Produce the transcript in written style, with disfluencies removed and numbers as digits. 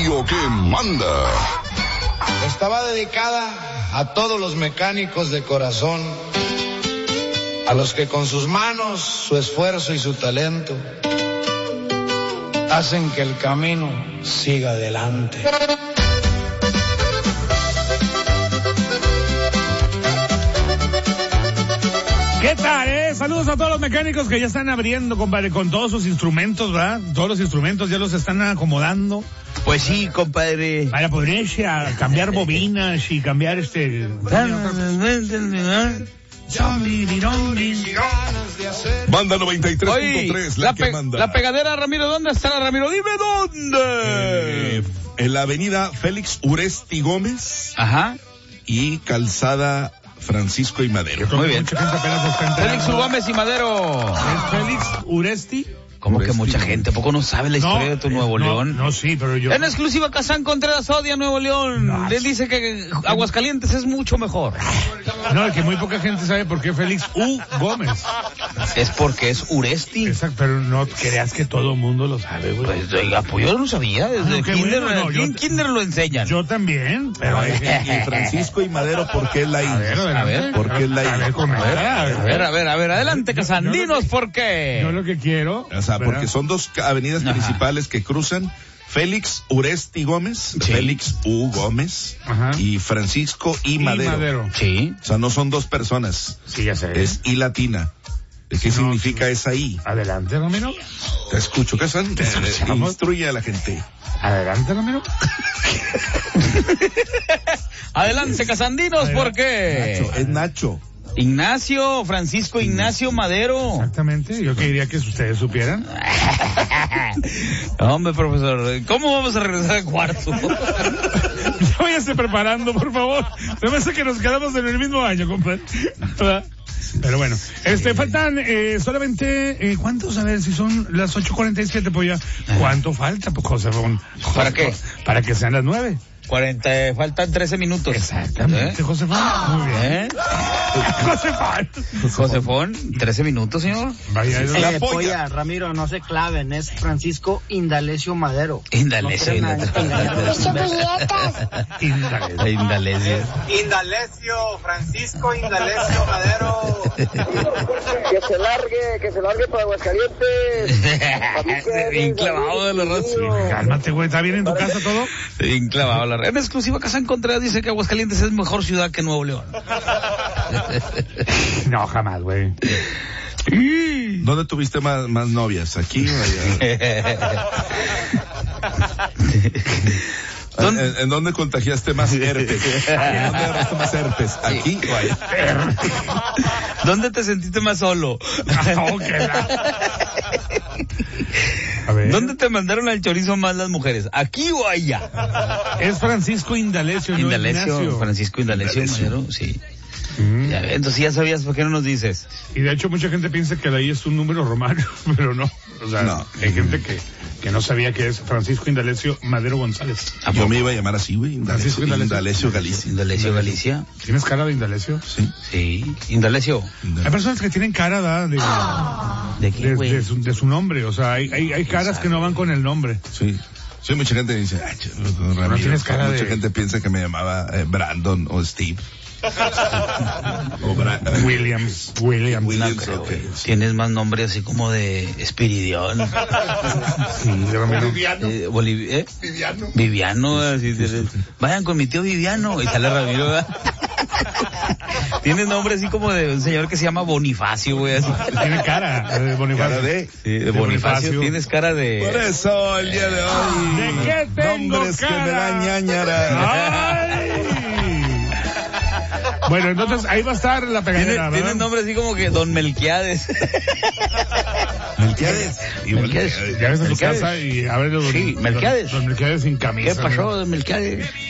radio que manda. Estaba dedicada a todos los mecánicos de corazón, a los que con sus manos, su esfuerzo y su talento hacen que el camino siga adelante. ¿Qué tal, Saludos a todos los mecánicos que ya están abriendo, compadre, con todos sus instrumentos, ¿verdad? Todos los instrumentos ya los están acomodando. Pues sí, compadre. Para poderse a cambiar bobinas y cambiar Manda 93.3, la que manda. La pegadera, Ramiro, ¿dónde está la Ramiro? Dime dónde. En la avenida Félix Uresti Gómez. Ajá. Y calzada Francisco y Madero. Muy bien. Mucha gente apenas está enterando. Félix Gómez y Madero. ¿Es Félix Uresti? ¿Cómo que mucha gente? ¿Poco no sabe la historia de tu Nuevo León? No, sí, pero yo... En exclusiva, Kazán Contreras odia Nuevo León. Él dice que Aguascalientes es mucho mejor. No, es que muy poca gente sabe por qué Félix U. Gómez. Es porque es Uresti. Exacto, pero no creas que todo el mundo lo sabe, güey. Pues, oiga, pues yo no sabía. Desde kinder, bueno, kinder lo enseñan. Yo también, pero... Y Francisco y Madero, ¿por qué la I? A ver. ¿Por qué la I? A ver, adelante, Kazán. Dinos por qué. Yo lo que quiero... O sea, porque son dos avenidas principales que cruzan. Félix Uresti Gómez, sí. Félix U. Gómez, ajá. Y Francisco y Madero. Sí. O sea, no son dos personas. Sí, ya sé. Es I latina. ¿Qué significa esa I? Adelante, Ramiro. Te escucho, Kazán. Instruye a la gente. Adelante, Ramiro. Adelante, Kazandinos, ¿por qué? Nacho, es Nacho. Ignacio, Francisco Ignacio Madero. Exactamente, yo quería que ustedes supieran. Hombre, profesor, ¿cómo vamos a regresar al cuarto? Váyase preparando, por favor. Se me hace que nos quedamos en el mismo año, compadre. Pero bueno, faltan solamente, ¿cuántos? A ver, si son las 8:47, pues ya, ¿cuánto falta, pues, Josefón? ¿Para qué? Para que sean las 9. Faltan 13 minutos. Exactamente, Josefón. Muy bien. Josefón, 13 minutos, señor. Vaya, polla, Ramiro, no se claven, es Francisco Indalecio Madero. Indalecio. Indalecio, Francisco Indalecio Madero. Que se largue para Aguascalientes. Bien clavado de los rostros. Cálmate, güey, ¿está bien en tu casa todo? Bien clavado la red. En exclusiva, Kazán Contreras dice que Aguascalientes es mejor ciudad que Nuevo León. No, jamás, güey. ¿Dónde tuviste más novias? ¿Aquí o allá? ¿En dónde contagiaste más herpes? ¿En dónde agarraste más herpes? ¿Aquí o allá? ¿Dónde te sentiste más solo? A ver. ¿Dónde te mandaron al chorizo más las mujeres? ¿Aquí o allá? Es Francisco Indalecio, no Ignacio. Francisco Indalecio Madero, sí. Ya, entonces ya sabías por qué no nos dices. Y de hecho mucha gente piensa que de ahí es un número romano, pero no. O sea, no. Hay gente que no sabía que es Francisco Indalecio Madero González. Yo me iba a llamar así, güey. Indalecio Galicia. Indalecio Galicia. ¿Tienes cara de Indalecio? Sí. Sí. Indalecio. Hay personas que tienen cara de su nombre. O sea, hay caras que no van con el nombre. Sí. Sí, mucha gente dice, Ramiro, no tienes cara mucha gente piensa que me llamaba Brandon o Steve. Williams, no creo, okay. Tienes más nombre así como de Espiridión. Sí, Viviano. Así, vayan con mi tío Viviano y sale Ramiro. Tienes nombre así como de un señor que se llama Bonifacio, güey. Así. Tiene cara de Bonifacio. Cara de Bonifacio. Tienes cara de... Por eso el día de hoy. ¿De qué tengo nombres cara? Que me dan ñañara. Bueno, entonces ahí va a estar la pegadera. Tiene nombre así como que Don Melquiades. Melquiades. Ya ves a tu casa y a ver Sí, Melquiades. Don Melquiades sin camisa. ¿Qué pasó, Don Melquiades?